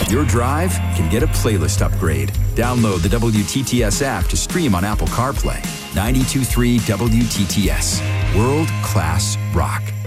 Your drive can get a playlist upgrade. Download the WTTS app to stream on Apple CarPlay. 92.3 WTTS. World-class rock.